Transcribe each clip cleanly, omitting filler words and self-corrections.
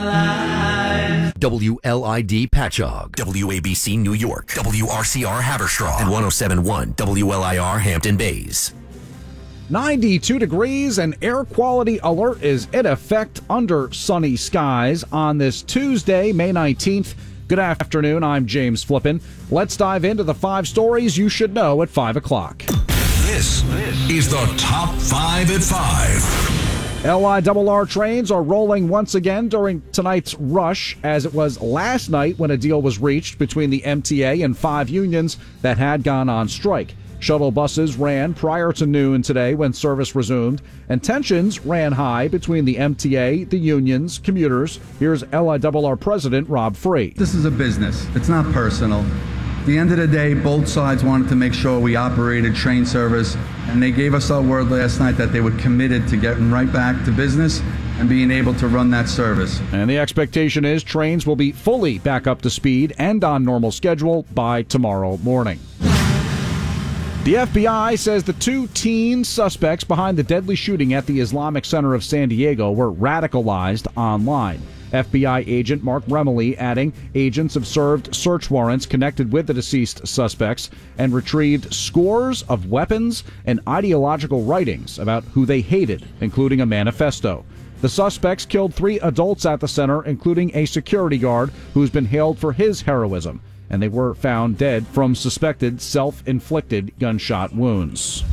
WLID Patchogue, WABC New York, WRCR Haverstraw, and 107.1 WLIR Hampton Bays. 92 degrees and air quality alert is in effect under sunny skies on this Tuesday, May 19th. Good afternoon, I'm James Flippin. Let's dive into the 5 stories you should know at 5 o'clock. This is the Top 5 at 5. LIRR trains are rolling once again during tonight's rush, as it was last night when a deal was reached between the MTA and 5 unions that had gone on strike. Shuttle buses ran prior to noon today when service resumed, and tensions ran high between the MTA, the unions, commuters. Here's LIRR President Rob Free. This is a business. It's not personal. At the end of the day, both sides wanted to make sure we operated train service, and they gave us our word last night that they were committed to getting right back to business and being able to run that service. And the expectation is trains will be fully back up to speed and on normal schedule by tomorrow morning. The FBI says the 2 teen suspects behind the deadly shooting at the Islamic Center of San Diego were radicalized online. FBI agent Mark Remley adding agents have served search warrants connected with the deceased suspects and retrieved scores of weapons and ideological writings about who they hated, including a manifesto. The suspects killed 3 adults at the center, including a security guard who's been hailed for his heroism, and they were found dead from suspected self-inflicted gunshot wounds.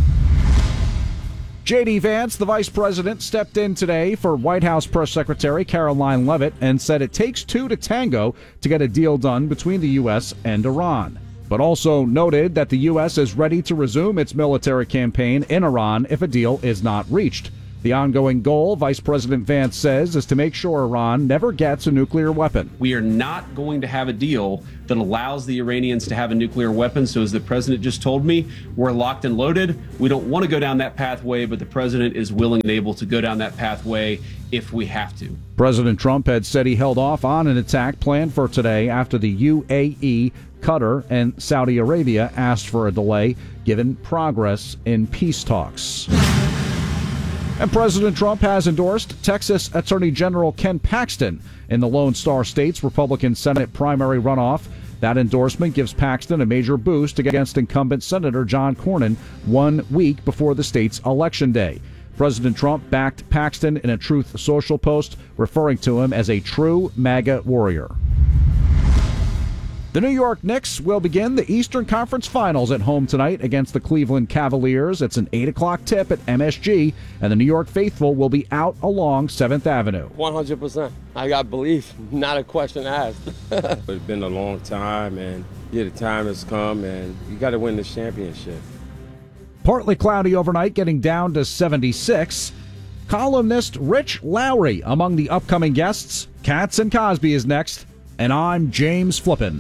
J.D. Vance, the vice president, stepped in today for White House Press Secretary Caroline Leavitt and said it takes 2 to tango to get a deal done between the U.S. and Iran, but also noted that the U.S. is ready to resume its military campaign in Iran if a deal is not reached. The ongoing goal, Vice President Vance says, is to make sure Iran never gets a nuclear weapon. We are not going to have a deal that allows the Iranians to have a nuclear weapon. So as the president just told me, we're locked and loaded. We don't want to go down that pathway, but the president is willing and able to go down that pathway if we have to. President Trump had said he held off on an attack planned for today after the UAE, Qatar, and Saudi Arabia asked for a delay, given progress in peace talks. And President Trump has endorsed Texas Attorney General Ken Paxton in the Lone Star State's Republican Senate primary runoff. That endorsement gives Paxton a major boost against incumbent Senator John Cornyn 1 week before the state's election day. President Trump backed Paxton in a Truth Social post, referring to him as a true MAGA warrior. The New York Knicks will begin the Eastern Conference Finals at home tonight against the Cleveland Cavaliers. It's an 8 o'clock tip at MSG, and the New York faithful will be out along 7th Avenue. 100%. I got belief, not a question asked. It's been a long time, and the time has come, and you got to win this championship. Partly cloudy overnight, getting down to 76. Columnist Rich Lowry among the upcoming guests. Katz and Cosby is next, and I'm James Flippin.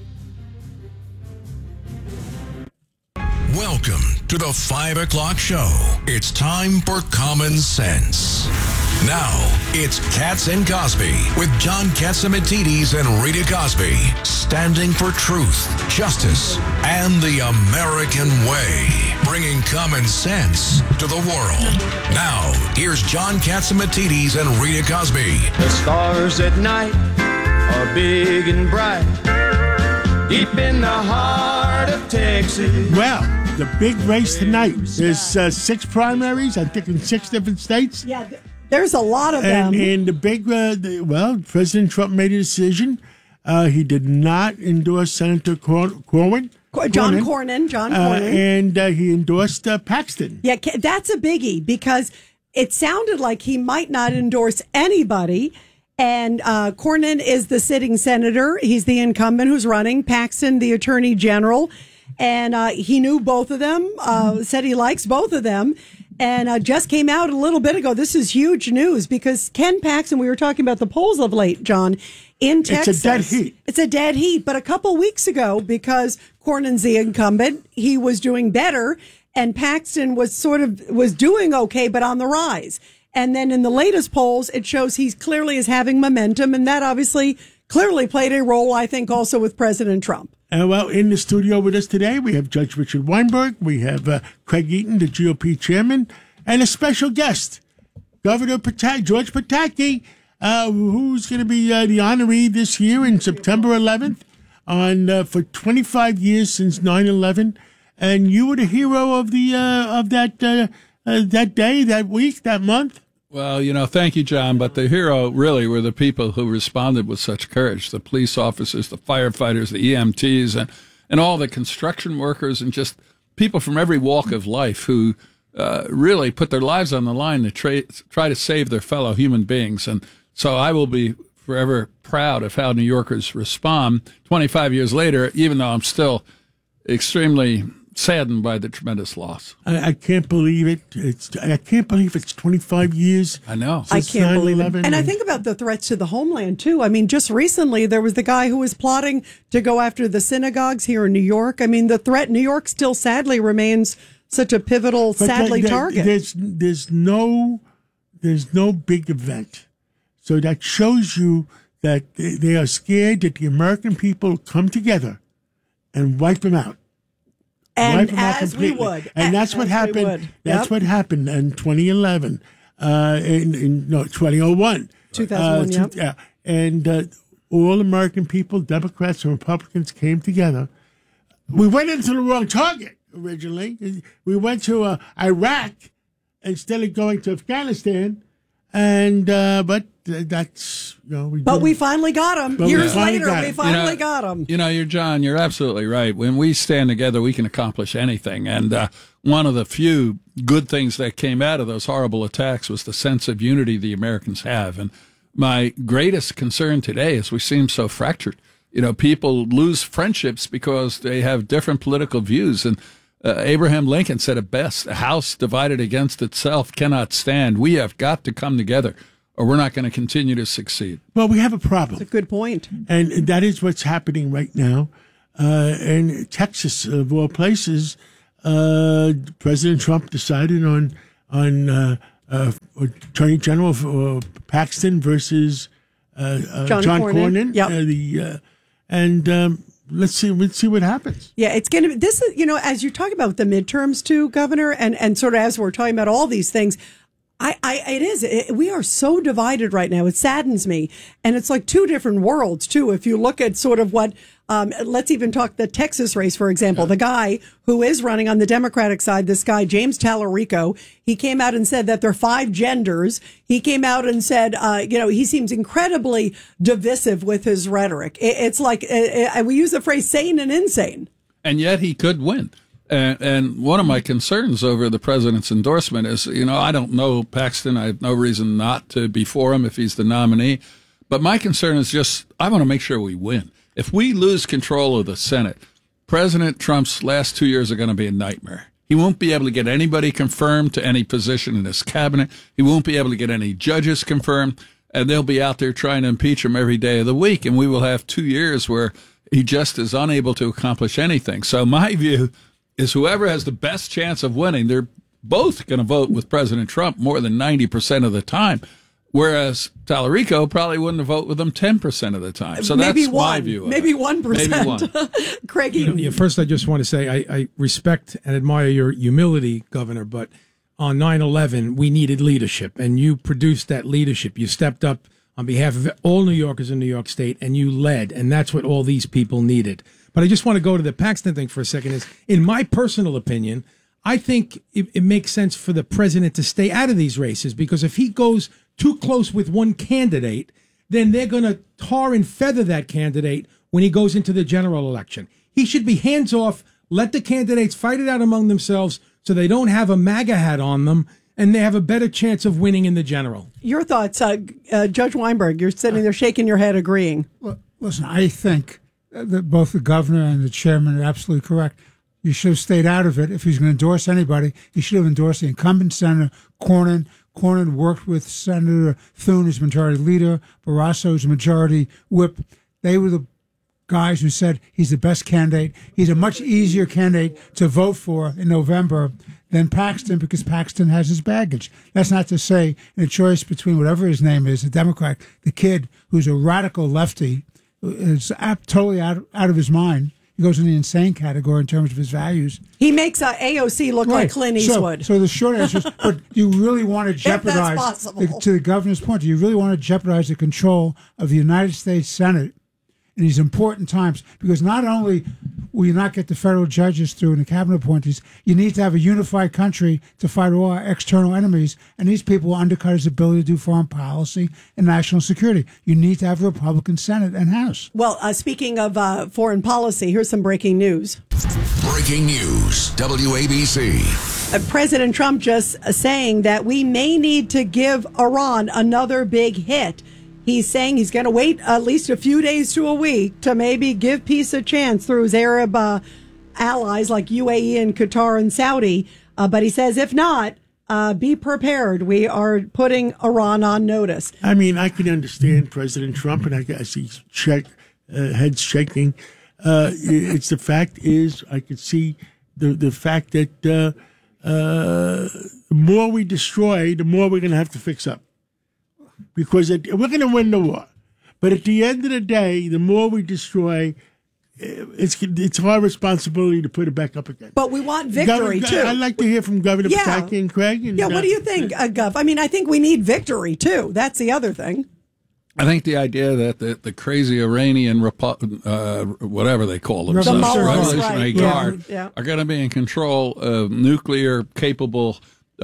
Welcome to the 5 o'clock show. It's time for Common Sense. Now, it's Katz and Cosby with John Catsimatidis and Rita Cosby, standing for truth, justice, and the American way, bringing common sense to the world. Now, here's John Catsimatidis and Rita Cosby. The stars at night are big and bright, deep in the heart of Texas. Well, the big race tonight. There's 6 primaries, I think, in 6 different states. Yeah, there's a lot of them. And the big, President Trump made a decision. He did not endorse Senator Cornyn. John Cornyn. And he endorsed Paxton. Yeah, that's a biggie because it sounded like he might not endorse anybody. And Cornyn is the sitting senator. He's the incumbent who's running. Paxton, the attorney general. And he knew both of them, said he likes both of them. And just came out a little bit ago. This is huge news because Ken Paxton, we were talking about the polls of late, John, in Texas. It's a dead heat. It's a dead heat. But a couple weeks ago, because Cornyn's the incumbent, he was doing better. And Paxton was doing okay, but on the rise. And then in the latest polls, it shows he clearly is having momentum. And that obviously clearly played a role, I think, also with President Trump. In the studio with us today, we have Judge Richard Weinberg, we have Craig Eaton, the GOP chairman, and a special guest, Governor George Pataki. who's going to be the honoree this year in September 11th for 25 years since 9/11, and you were the hero of that day, that week, that month. Well, thank you, John, but the hero really were the people who responded with such courage, the police officers, the firefighters, the EMTs, and all the construction workers, and just people from every walk of life who really put their lives on the line to try to save their fellow human beings. And so I will be forever proud of how New Yorkers respond 25 years later, even though I'm still extremely saddened by the tremendous loss. I can't believe it. I can't believe it's 25 years. I know. I can't believe it. And I think about the threats to the homeland, too. I mean, just recently, there was the guy who was plotting to go after the synagogues here in New York. I mean, the threat, New York still sadly remains such a pivotal, target. There's no big event. So that shows you that they are scared that the American people come together and wipe them out. And as we would. And that's what happened. That's what happened in 2011, 2001. 2001, yeah. And all American people, Democrats and Republicans, came together. We went into the wrong target originally. We went to Iraq instead of going to Afghanistan. And but that's we finally got them. Years later, we finally got them. You're absolutely right. When we stand together, we can accomplish anything. And one of the few good things that came out of those horrible attacks was the sense of unity the Americans have. And my greatest concern today is we seem so fractured. People lose friendships because they have different political views. And Abraham Lincoln said it best: a house divided against itself cannot stand. We have got to come together, or we're not going to continue to succeed. Well, we have a problem. That's a good point. And that is what's happening right now. In Texas, of all places, President Trump decided on Attorney General Paxton versus John Cornyn. Yep. Let's see what happens. Yeah, it's going to be this is, as you're talking about the midterms too, Governor, and sort of as we're talking about all these things, we are so divided right now. It saddens me. And it's like two different worlds too. If you look at sort of what, let's even talk the Texas race, for example, the guy who is running on the Democratic side, this guy, James Tallarico, he came out and said that there are 5 genders. He came out and said, he seems incredibly divisive with his rhetoric. It's like, we use the phrase sane and insane. And yet he could win. And one of my concerns over the president's endorsement is, I don't know Paxton. I have no reason not to be for him if he's the nominee. But my concern is just, I want to make sure we win. If we lose control of the Senate, President Trump's last 2 years are going to be a nightmare. He won't be able to get anybody confirmed to any position in his cabinet. He won't be able to get any judges confirmed. And they'll be out there trying to impeach him every day of the week. And we will have 2 years where he just is unable to accomplish anything. So my view is whoever has the best chance of winning, they're both going to vote with President Trump more than 90% of the time, whereas Tallarico probably wouldn't vote with him 10% of the time. So maybe that's my view. Maybe 1%. Maybe 1. Craigie. First, I just want to say I respect and admire your humility, Governor, but on 9/11, we needed leadership, and you produced that leadership. You stepped up on behalf of all New Yorkers in New York State, and you led, and that's what all these people needed. But I just want to go to the Paxton thing for a second. In my personal opinion, I think it makes sense for the president to stay out of these races, because if he goes too close with one candidate, then they're going to tar and feather that candidate when he goes into the general election. He should be hands off, let the candidates fight it out among themselves so they don't have a MAGA hat on them, and they have a better chance of winning in the general. Your thoughts, Judge Weinberg, you're sitting there shaking your head agreeing. Well, listen, I think that both the governor and the chairman are absolutely correct. You should have stayed out of it. If he's going to endorse anybody, he should have endorsed the incumbent Senator Cornyn. Cornyn worked with Senator Thune as majority leader, Barrasso as majority whip. They were the guys who said he's the best candidate. He's a much easier candidate to vote for in November than Paxton, because Paxton has his baggage. That's not to say in a choice between whatever his name is, a Democrat, the kid who's a radical lefty, is totally out of his mind. He goes in the insane category in terms of his values. He makes AOC look like Clint Eastwood. So the short answer is, but do you really want to jeopardize, to the governor's point, do you really want to jeopardize the control of the United States Senate in these important times? Because not only will you not get the federal judges through and the cabinet appointees, you need to have a unified country to fight all our external enemies, and these people will undercut his ability to do foreign policy and national security. You need to have a Republican Senate and House. Well, speaking of foreign policy, here's some breaking news. Breaking news, WABC. President Trump just saying that we may need to give Iran another big hit. He's saying he's going to wait at least a few days to a week to maybe give peace a chance through his Arab allies like UAE and Qatar and Saudi. But he says, if not, be prepared. We are putting Iran on notice. I mean, I can understand President Trump, and I see heads shaking. It's the fact is, I could see the fact that the more we destroy, the more we're going to have to fix up. Because we're going to win the war. But at the end of the day, the more we destroy, it's our responsibility to put it back up again. But we want victory, too. I'd like to hear from Governor Pataki and Craig. And, what do you think, Gov? I mean, I think we need victory, too. That's the other thing. I think the idea that the crazy Iranian, whatever they call themselves, Revolutionary Guard, are going to be in control of nuclear-capable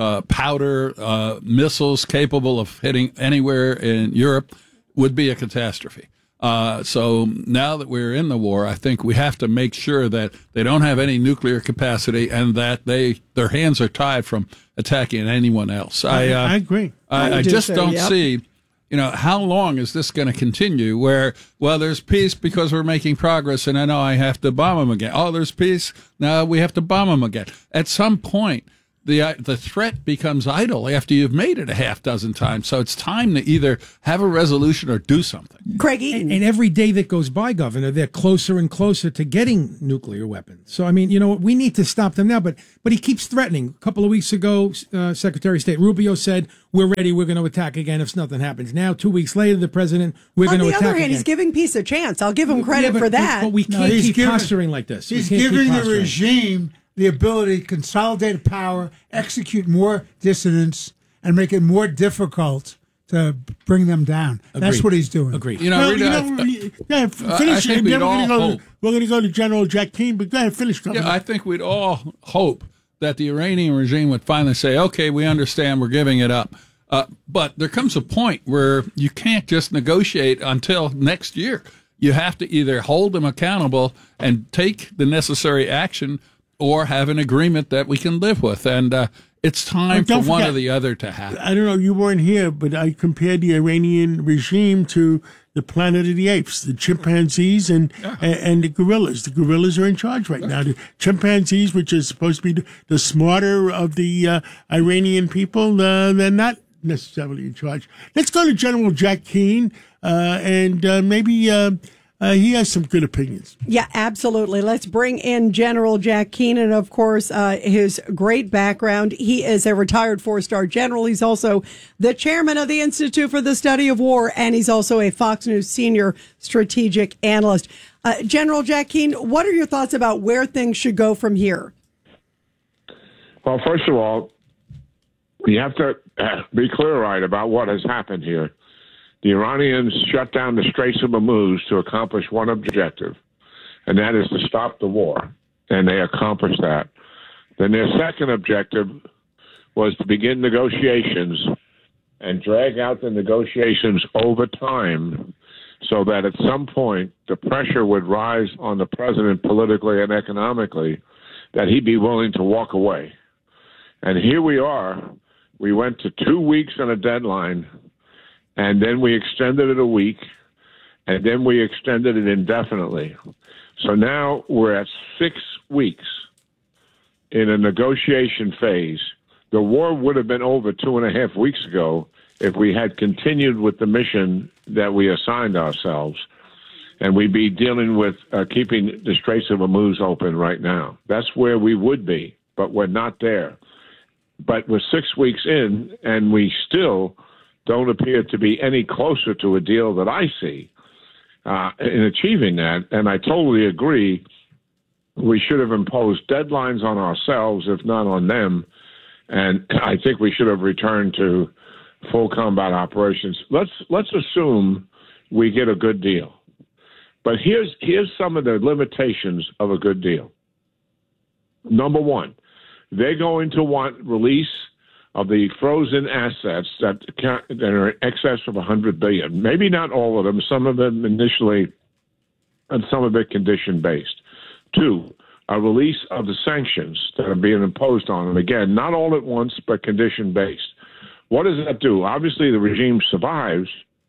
powder, missiles capable of hitting anywhere in Europe would be a catastrophe. So now that we're in the war, I think we have to make sure that they don't have any nuclear capacity and that their hands are tied from attacking anyone else. I agree. I just don't see, how long is this going to continue where, there's peace because we're making progress and now I have to bomb them again. Oh, there's peace. Now we have to bomb them again. At some point, the threat becomes idle after you've made it a half dozen times. So it's time to either have a resolution or do something. Craig Eaton. And every day that goes by, Governor, they're closer and closer to getting nuclear weapons. So, I mean, we need to stop them now. But he keeps threatening. A couple of weeks ago, Secretary of State Rubio said, we're ready, we're going to attack again if nothing happens. Now, 2 weeks later, the president, we're going to attack again. On the other hand, he's giving peace a chance. I'll give him credit for that. But we can't keep posturing like this. He's giving the regime the ability to consolidate power, execute more dissidents, and make it more difficult to bring them down. Agreed. That's what he's doing. Agreed. Finish. We're going to go to General Jack Keane, but go ahead, finish. I think we'd all hope that the Iranian regime would finally say, okay, we understand, we're giving it up. But there comes a point where you can't just negotiate until next year. You have to either hold them accountable and take the necessary action or have an agreement that we can live with. And it's time for one or the other to happen. I don't know, you weren't here, but I compared the Iranian regime to the Planet of the Apes, the chimpanzees and the gorillas. The gorillas are in charge right now. The chimpanzees, which is supposed to be the smarter of the Iranian people, they're not necessarily in charge. Let's go to General Jack Keane, and maybe he has some good opinions. Yeah, absolutely. Let's bring in General Jack Keane, and of course, his great background. He is a retired 4-star general. He's also the chairman of the Institute for the Study of War, and he's also a Fox News senior strategic analyst. General Jack Keane, what are your thoughts about where things should go from here? Well, first of all, we have to be clear-eyed about what has happened here. The Iranians shut down the Straits of Hormuz to accomplish one objective, and that is to stop the war, and they accomplished that. Then their second objective was to begin negotiations and drag out the negotiations over time so that at some point the pressure would rise on the president politically and economically that he'd be willing to walk away. And here we are. We went to 2 weeks on a deadline, and then we extended it a week, and then we extended it indefinitely. So now we're at 6 weeks in a negotiation phase. The war would have been over 2.5 weeks ago if we had continued with the mission that we assigned ourselves, and we'd be dealing with keeping the Straits of Hormuz open right now. That's where we would be, but we're not there. But we're 6 weeks in, and we still don't appear to be any closer to a deal that I see in achieving that. And I totally agree we should have imposed deadlines on ourselves, if not on them. And I think we should have returned to full combat operations. Let's assume we get a good deal. But here's some of the limitations of a good deal. Number one, they're going to want release of the frozen assets that are in excess of $100 billion. Maybe not all of them, some of them initially, and some of it condition-based. Two, a release of the sanctions that are being imposed on them. Again, not all at once, but condition-based. What does that do? Obviously, the regime survives,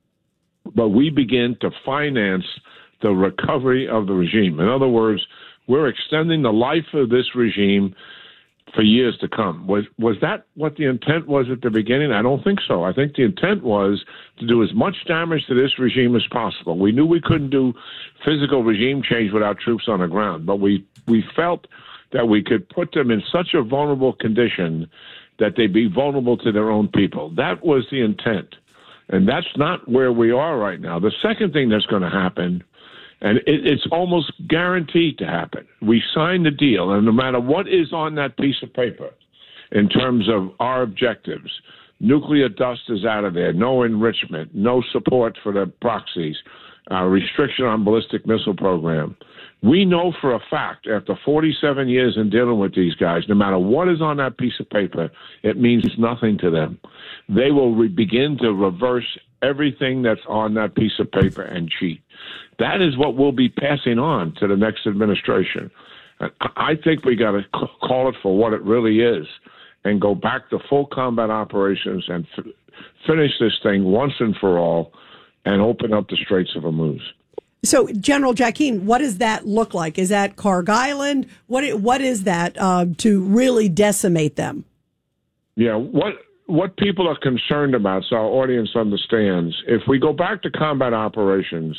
but we begin to finance the recovery of the regime. In other words, we're extending the life of this regime for years to come. Was that what the intent was at the beginning? I don't think so. I think the intent was to do as much damage to this regime as possible. We knew we couldn't do physical regime change without troops on the ground, but we felt that we could put them in such a vulnerable condition that they'd be vulnerable to their own people. That was the intent. And that's not where we are right now. The second thing that's going to happen, and it's almost guaranteed to happen, we signed the deal, and no matter what is on that piece of paper in terms of our objectives, nuclear dust is out of there, no enrichment, no support for the proxies, restriction on ballistic missile program. We know for a fact, after 47 years in dealing with these guys, no matter what is on that piece of paper, it means nothing to them. They will begin to reverse everything that's on that piece of paper and cheat. That is what we'll be passing on to the next administration. I think we got to call it for what it really is and go back to full combat operations and finish this thing once and for all and open up the Straits of Hormuz. So, General Jacquin, what does that look like? Is that Karg Island? What is that to really decimate them? Yeah, what people are concerned about, so our audience understands, if we go back to combat operations,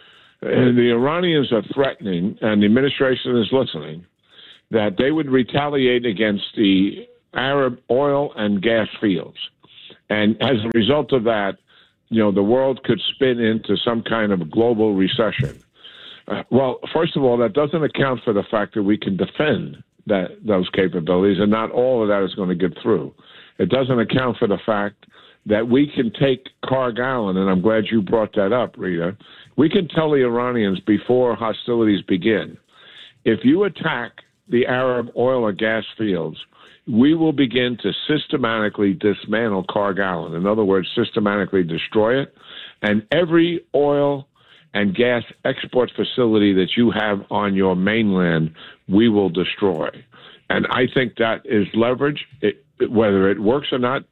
the Iranians are threatening, and the administration is listening, that they would retaliate against the Arab oil and gas fields. And as a result of that, the world could spin into some kind of global recession. Well, first of all, that doesn't account for the fact that we can defend those capabilities, and not all of that is going to get through. It doesn't account for the fact that we can take Karg Island, and I'm glad you brought that up, Rita. We can tell the Iranians before hostilities begin, if you attack the Arab oil or gas fields, we will begin to systematically dismantle Karg Island. In other words, systematically destroy it. And every oil and gas export facility that you have on your mainland, we will destroy. And I think that is leverage. Whether it works or not,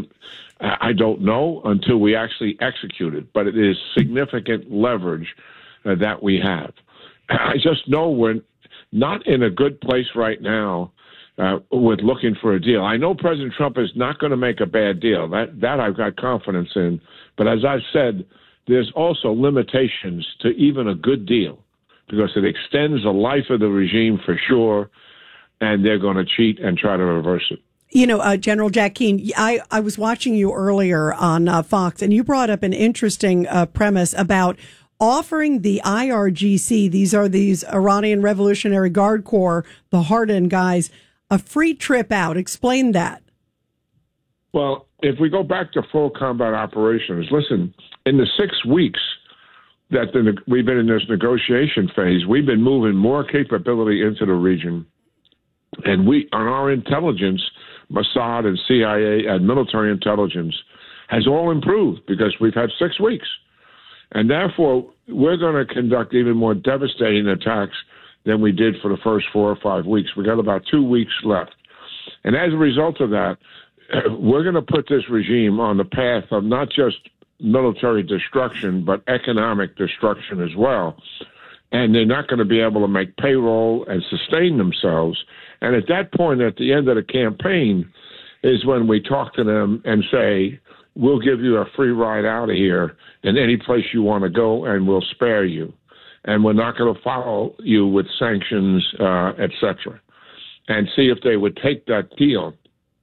I don't know until we actually execute it. But it is significant leverage that we have. I just know we're not in a good place right now with looking for a deal. I know President Trump is not going to make a bad deal. That I've got confidence in. But as I've said, there's also limitations to even a good deal because it extends the life of the regime for sure, and they're going to cheat and try to reverse it. General Jacquin, I was watching you earlier on Fox, and you brought up an interesting premise about offering the IRGC, these Iranian Revolutionary Guard Corps, the hardened guys, a free trip out. Explain that. Well, if we go back to full combat operations, listen, in the 6 weeks that we've been in this negotiation phase, we've been moving more capability into the region. And on our intelligence, Mossad and CIA and military intelligence has all improved because we've had 6 weeks. And therefore, we're going to conduct even more devastating attacks than we did for the first 4 or 5 weeks. We got about 2 weeks left. And as a result of that, we're going to put this regime on the path of not just military destruction, but economic destruction as well. And they're not going to be able to make payroll and sustain themselves. And at that point, at the end of the campaign, is when we talk to them and say, we'll give you a free ride out of here in any place you want to go, and we'll spare you. And we're not going to follow you with sanctions, et cetera, and see if they would take that deal.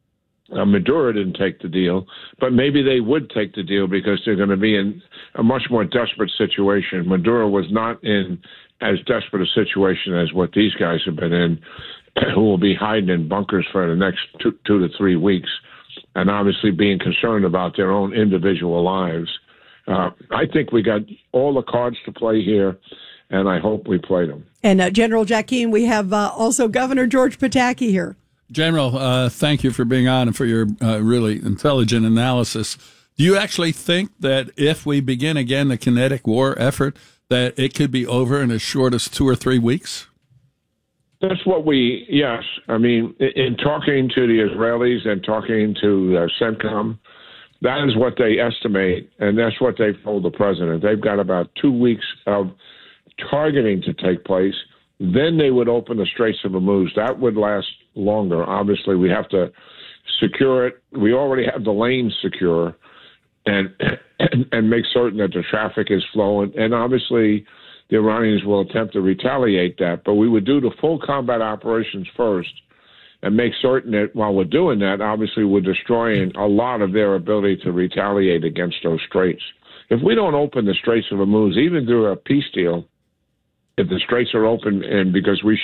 Maduro didn't take the deal, but maybe they would take the deal because they're going to be in a much more desperate situation. Maduro was not in as desperate a situation as what these guys have been in, who will be hiding in bunkers for the next two to 3 weeks, and obviously being concerned about their own individual lives. I think we got all the cards to play here, and I hope we play them. And General Jack Keane, we have also Governor George Pataki here. General, thank you for being on and for your really intelligent analysis. Do you actually think that if we begin again the kinetic war effort, that it could be over in as short as 2 or 3 weeks? That's yes. I mean, in talking to the Israelis and talking to CENTCOM, that is what they estimate, and that's what they've told the president. They've got about 2 weeks of targeting to take place. Then they would open the Straits of Hormuz. That would last longer. Obviously, we have to secure it. We already have the lanes secure, and make certain that the traffic is flowing. And obviously, the Iranians will attempt to retaliate that. But we would do the full combat operations first and make certain that while we're doing that, obviously we're destroying a lot of their ability to retaliate against those straits. If we don't open the Straits of Hormuz, even through a peace deal, if the straits are open and because we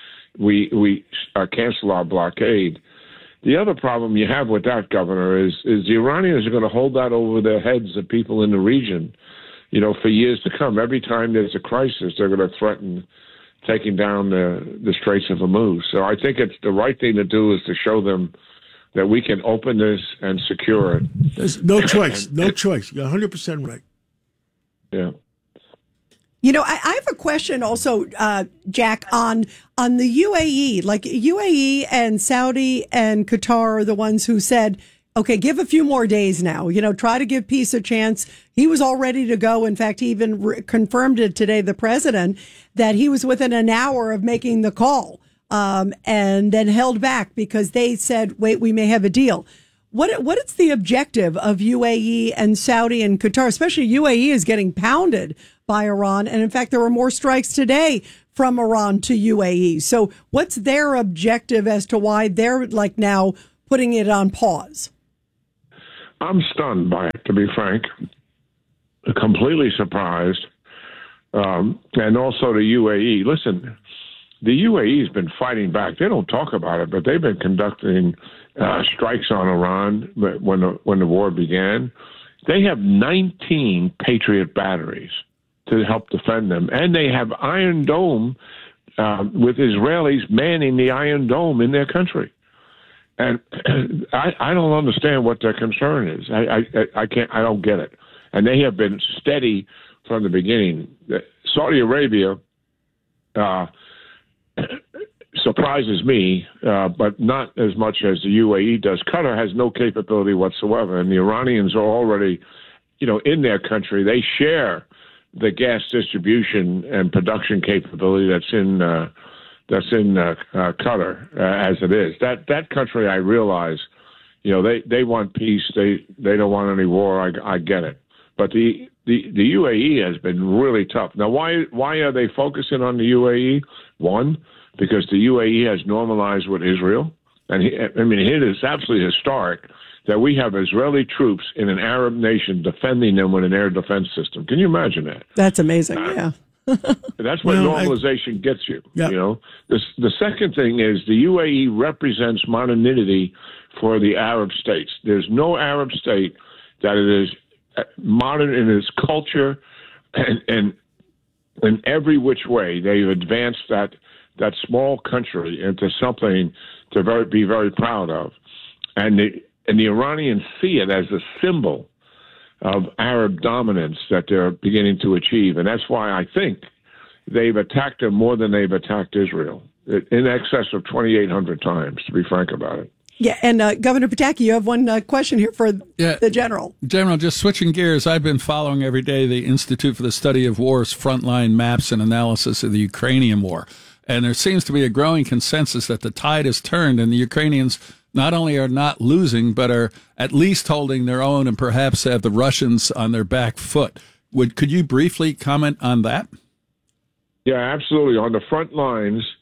cancel our blockade, the other problem you have with that, Governor, is the Iranians are going to hold that over the heads of people in the region, for years to come. Every time there's a crisis, they're going to threaten taking down the Straits of Hormuz. So I think it's the right thing to do is to show them that we can open this and secure it. There's no choice. No choice. You're 100% right. Yeah. I have a question also, Jack, on the UAE. Like UAE and Saudi and Qatar are the ones who said, okay, give a few more days now. Try to give peace a chance. He was all ready to go. In fact, he even confirmed it today, the president, that he was within an hour of making the call and then held back because they said, wait, we may have a deal. What is the objective of UAE and Saudi and Qatar? Especially UAE is getting pounded by Iran. And in fact, there were more strikes today from Iran to UAE. So what's their objective as to why they're now putting it on pause? I'm stunned by it, to be frank. Completely surprised. And also the UAE. Listen, the UAE has been fighting back. They don't talk about it, but they've been conducting strikes on Iran when the war began. They have 19 Patriot batteries to help defend them. And they have Iron Dome with Israelis manning the Iron Dome in their country. And I don't understand what their concern is. I don't get it. And they have been steady from the beginning. Saudi Arabia surprises me, but not as much as the UAE does. Qatar has no capability whatsoever, and the Iranians are already, in their country. They share the gas distribution and production capability that's in Qatar as it is. That country, I realize, they want peace. They don't want any war. I get it, but the UAE has been really tough. Now, why are they focusing on the UAE? One, because the UAE has normalized with Israel, and it is absolutely historic that we have Israeli troops in an Arab nation defending them with an air defense system. Can you imagine that? That's amazing. Yeah. That's what normalization gets you. Yep. The second thing is the UAE represents modernity for the Arab states. There's no Arab state that is modern in its culture and in every which way. They've advanced that small country into something to be very proud of, and the Iranians see it as a symbol of Arab dominance that they're beginning to achieve. And that's why I think they've attacked them more than they've attacked Israel, in excess of 2,800 times, to be frank about it. Yeah, and Governor Pataki, you have one question here for the General. General, just switching gears, I've been following every day the Institute for the Study of War's frontline maps and analysis of the Ukrainian war. And there seems to be a growing consensus that the tide has turned and the Ukrainians not only are not losing, but are at least holding their own and perhaps have the Russians on their back foot. Could you briefly comment on that? Yeah, absolutely. On the front lines,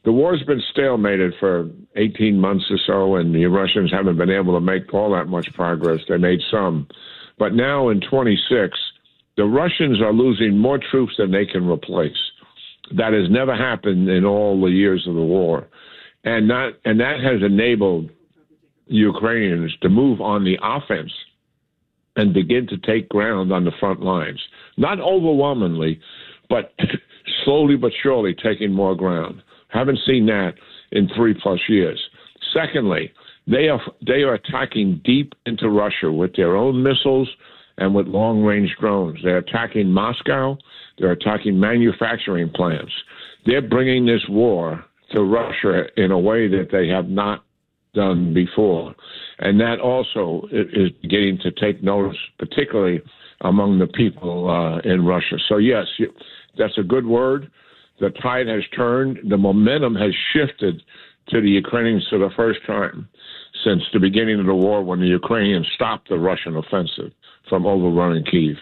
the war's been stalemated for 18 months or so, and the Russians haven't been able to make all that much progress. They made some. But now in 26, the Russians are losing more troops than they can replace. That has never happened in all the years of the war. And that has enabled Ukrainians to move on the offense and begin to take ground on the front lines. Not overwhelmingly, but slowly but surely taking more ground. Haven't seen that in 3+ years. Secondly, they are attacking deep into Russia with their own missiles and with long-range drones. They're attacking Moscow. They're attacking manufacturing plants. They're bringing this war to Russia in a way that they have not done before. And that also is beginning to take notice, particularly among the people in Russia. So, yes, that's a good word. The tide has turned. The momentum has shifted to the Ukrainians for the first time since the beginning of the war, when the Ukrainians stopped the Russian offensive from overrunning Kyiv.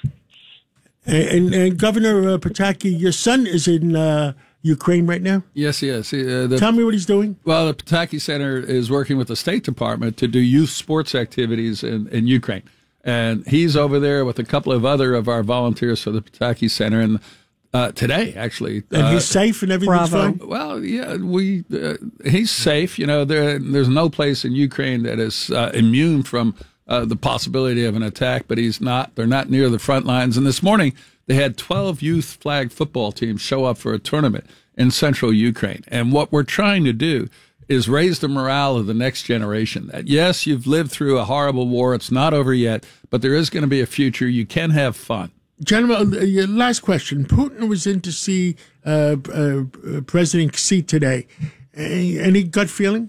And Governor Pataki, your son is in Ukraine right now? Yes, he is. Tell me what he's doing. Well, the Pataki Center is working with the State Department to do youth sports activities in Ukraine. And he's over there with a couple of other of our volunteers for the Pataki Center. And today, actually. And he's safe and everything's fine? Well, yeah, he's safe. You know, there's no place in Ukraine that is immune from the possibility of an attack, but they're not near the front lines. And this morning, they had 12 youth flag football teams show up for a tournament in central Ukraine. And what we're trying to do is raise the morale of the next generation. That, yes, you've lived through a horrible war. It's not over yet, but there is going to be a future. You can have fun. Gentlemen, last question. Putin was in to see President Xi today. Any gut feeling?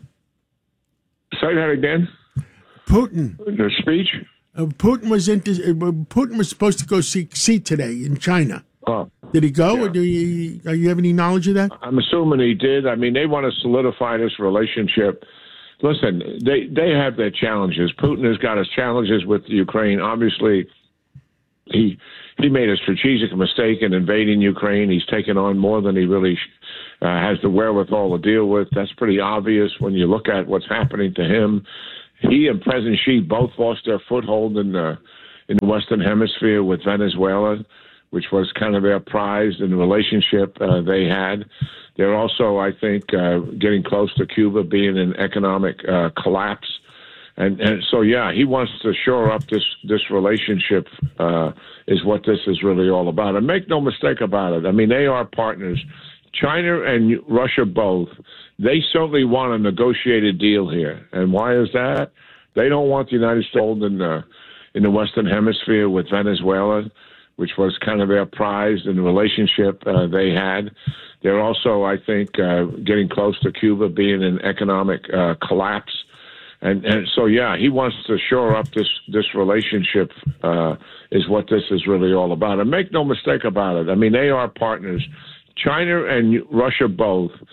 Say that again. Putin. The speech? Putin was supposed to go see Xi today in China. Oh. Did he go, Yeah. or do you have any knowledge of that? I'm assuming he did. I mean, they want to solidify this relationship. Listen, they have their challenges. Putin has got his challenges with Ukraine. Obviously, he made a strategic mistake in invading Ukraine. He's taken on more than he really has the wherewithal to deal with. That's pretty obvious when you look at what's happening to him. He and President Xi both lost their foothold in the Western Hemisphere with Venezuela, which was kind of their prize in the relationship they had. They're also, I think, getting close to Cuba being in economic collapse. And so, yeah, he wants to shore up this relationship is what this is really all about. And make no mistake about it. I mean, they are partners. China and Russia both, they certainly want a negotiated deal here. And why is that? They don't want the United States in the Western Hemisphere with Venezuela, which was kind of their prize in the relationship they had. They're also, I think, getting close to Cuba being in economic collapse. And so, yeah, he wants to shore up this relationship is what this is really all about. And make no mistake about it. I mean, they are partners. China and Russia both,